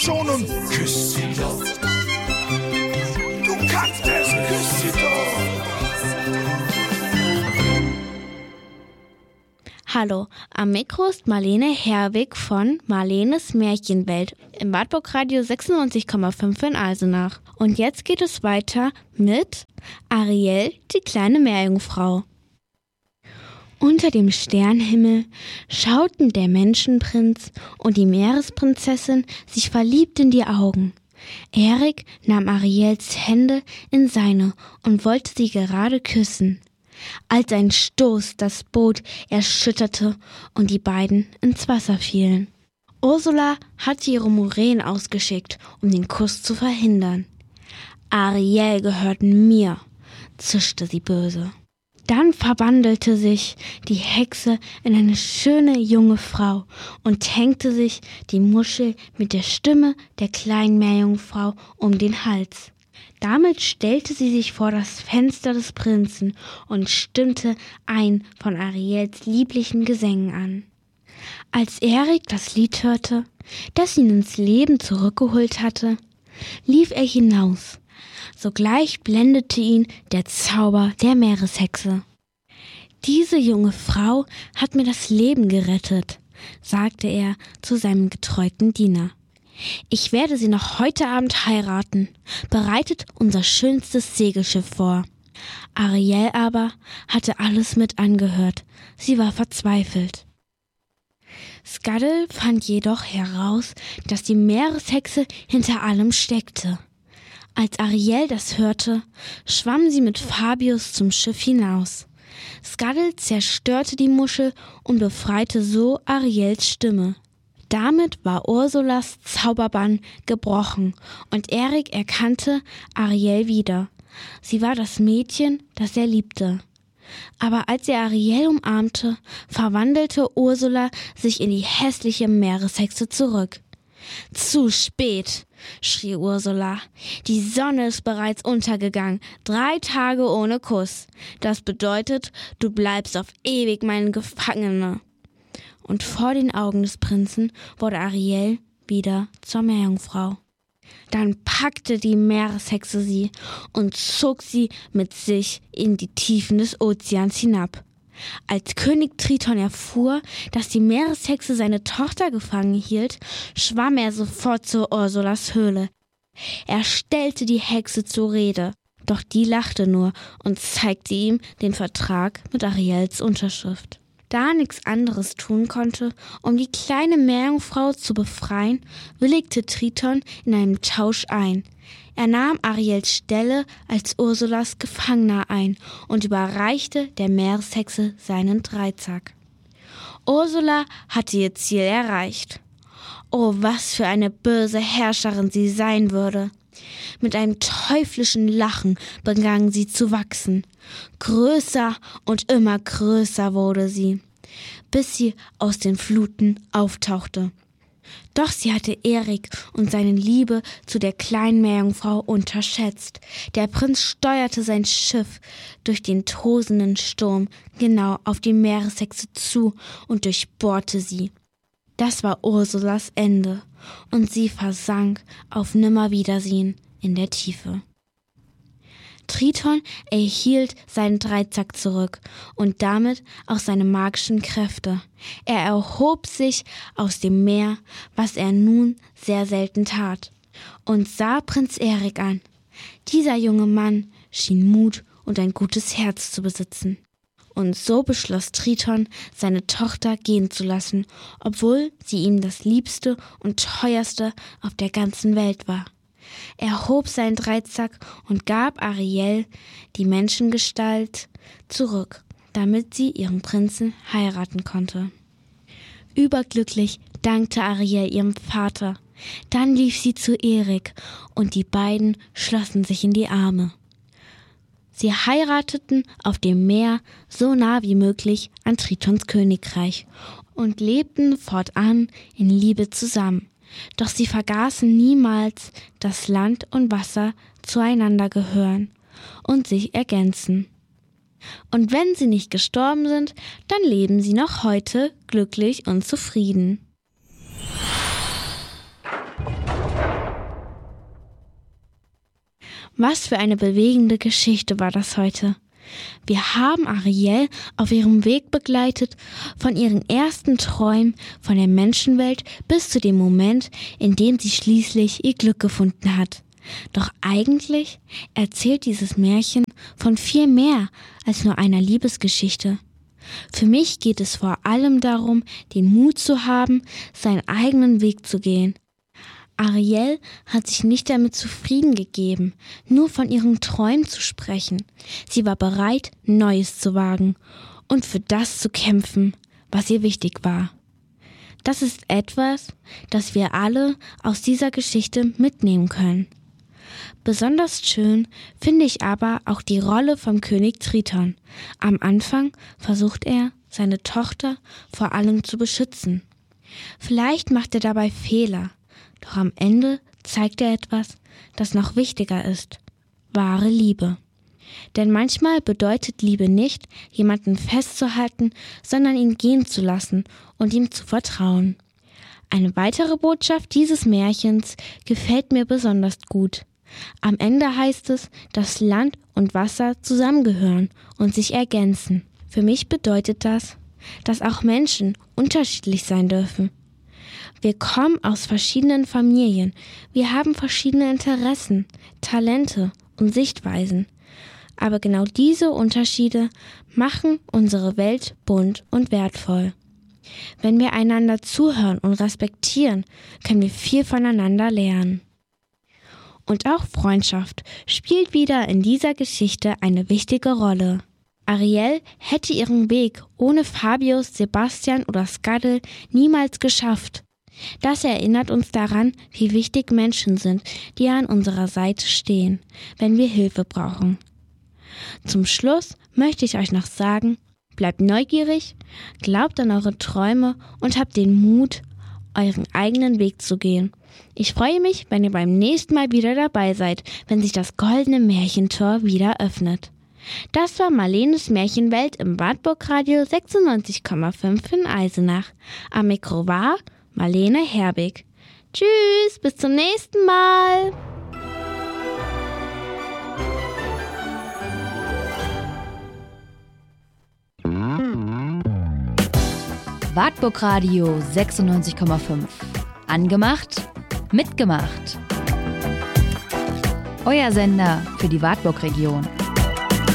schon und küss sie doch. Du kannst es, küss sie doch. Hallo, am Mikro ist Marlene Herwig von Marlenes Märchenwelt im Wartburg-Radio 96,5 in Eisenach. Und jetzt geht es weiter mit Ariel, die kleine Meerjungfrau. Unter dem Sternenhimmel schauten der Menschenprinz und die Meeresprinzessin sich verliebt in die Augen. Erik nahm Ariels Hände in seine und wollte sie gerade küssen, als ein Stoß das Boot erschütterte und die beiden ins Wasser fielen. Ursula hatte ihre Muränen ausgeschickt, um den Kuss zu verhindern. Ariel gehört mir, zischte sie böse. Dann verwandelte sich die Hexe in eine schöne junge Frau und hängte sich die Muschel mit der Stimme der kleinen Meerjungfrau um den Hals. Damit stellte sie sich vor das Fenster des Prinzen und stimmte ein von Ariels lieblichen Gesängen an. Als Erik das Lied hörte, das ihn ins Leben zurückgeholt hatte, lief er hinaus. Sogleich blendete ihn der Zauber der Meereshexe. Diese junge Frau hat mir das Leben gerettet, sagte er zu seinem getreuten Diener. Ich werde sie noch heute Abend heiraten. Bereitet unser schönstes Segelschiff vor. Ariel aber hatte alles mit angehört. Sie war verzweifelt. Skaddel fand jedoch heraus, dass die Meereshexe hinter allem steckte. Als Ariel das hörte, schwamm sie mit Fabius zum Schiff hinaus. Skaddel zerstörte die Muschel und befreite so Ariels Stimme. Damit war Ursulas Zauberbann gebrochen und Erik erkannte Ariel wieder. Sie war das Mädchen, das er liebte. Aber als er Ariel umarmte, verwandelte Ursula sich in die hässliche Meereshexe zurück. »Zu spät«, schrie Ursula. »Die Sonne ist bereits untergegangen. 3 Tage ohne Kuss. Das bedeutet, du bleibst auf ewig meine Gefangene.« Und vor den Augen des Prinzen wurde Ariel wieder zur Meerjungfrau. Dann packte die Meereshexe sie und zog sie mit sich in die Tiefen des Ozeans hinab. Als König Triton erfuhr, dass die Meereshexe seine Tochter gefangen hielt, schwamm er sofort zu Ursulas Höhle. Er stellte die Hexe zur Rede, doch die lachte nur und zeigte ihm den Vertrag mit Ariels Unterschrift. Da er nichts anderes tun konnte, um die kleine Meerjungfrau zu befreien, willigte Triton in einem Tausch ein. Er nahm Ariels Stelle als Ursulas Gefangener ein und überreichte der Meereshexe seinen Dreizack. Ursula hatte ihr Ziel erreicht. Oh, was für eine böse Herrscherin sie sein würde! Mit einem teuflischen Lachen begann sie zu wachsen. Größer und immer größer wurde sie, bis sie aus den Fluten auftauchte. Doch sie hatte Erik und seine Liebe zu der kleinen Meerjungfrau unterschätzt. Der Prinz steuerte sein Schiff durch den tosenden Sturm genau auf die Meereshexe zu und durchbohrte sie. Das war Ursulas Ende, und sie versank auf Nimmerwiedersehen in der Tiefe. Triton erhielt seinen Dreizack zurück und damit auch seine magischen Kräfte. Er erhob sich aus dem Meer, was er nun sehr selten tat, und sah Prinz Erik an. Dieser junge Mann schien Mut und ein gutes Herz zu besitzen. Und so beschloss Triton, seine Tochter gehen zu lassen, obwohl sie ihm das Liebste und Teuerste auf der ganzen Welt war. Er hob seinen Dreizack und gab Ariel die Menschengestalt zurück, damit sie ihren Prinzen heiraten konnte. Überglücklich dankte Ariel ihrem Vater. Dann lief sie zu Erik und die beiden schlossen sich in die Arme. Sie heirateten auf dem Meer so nah wie möglich an Tritons Königreich und lebten fortan in Liebe zusammen. Doch sie vergaßen niemals, dass Land und Wasser zueinander gehören und sich ergänzen. Und wenn sie nicht gestorben sind, dann leben sie noch heute glücklich und zufrieden. Was für eine bewegende Geschichte war das heute. Wir haben Ariel auf ihrem Weg begleitet, von ihren ersten Träumen von der Menschenwelt bis zu dem Moment, in dem sie schließlich ihr Glück gefunden hat. Doch eigentlich erzählt dieses Märchen von viel mehr als nur einer Liebesgeschichte. Für mich geht es vor allem darum, den Mut zu haben, seinen eigenen Weg zu gehen. Ariel hat sich nicht damit zufrieden gegeben, nur von ihren Träumen zu sprechen. Sie war bereit, Neues zu wagen und für das zu kämpfen, was ihr wichtig war. Das ist etwas, das wir alle aus dieser Geschichte mitnehmen können. Besonders schön finde ich aber auch die Rolle vom König Triton. Am Anfang versucht er, seine Tochter vor allem zu beschützen. Vielleicht macht er dabei Fehler. Doch am Ende zeigt er etwas, das noch wichtiger ist: wahre Liebe. Denn manchmal bedeutet Liebe nicht, jemanden festzuhalten, sondern ihn gehen zu lassen und ihm zu vertrauen. Eine weitere Botschaft dieses Märchens gefällt mir besonders gut. Am Ende heißt es, dass Land und Wasser zusammengehören und sich ergänzen. Für mich bedeutet das, dass auch Menschen unterschiedlich sein dürfen. Wir kommen aus verschiedenen Familien, wir haben verschiedene Interessen, Talente und Sichtweisen. Aber genau diese Unterschiede machen unsere Welt bunt und wertvoll. Wenn wir einander zuhören und respektieren, können wir viel voneinander lernen. Und auch Freundschaft spielt wieder in dieser Geschichte eine wichtige Rolle. Ariel hätte ihren Weg ohne Fabius, Sebastian oder Skadel niemals geschafft. Das erinnert uns daran, wie wichtig Menschen sind, die an unserer Seite stehen, wenn wir Hilfe brauchen. Zum Schluss möchte ich euch noch sagen: Bleibt neugierig, glaubt an eure Träume und habt den Mut, euren eigenen Weg zu gehen. Ich freue mich, wenn ihr beim nächsten Mal wieder dabei seid, wenn sich das goldene Märchentor wieder öffnet. Das war Marlenes Märchenwelt im Wartburg-Radio 96,5 in Eisenach. Am Mikro war Marlene Herbig. Tschüss, bis zum nächsten Mal. Wartburg-Radio 96,5. Angemacht, mitgemacht. Euer Sender für die Wartburg-Region.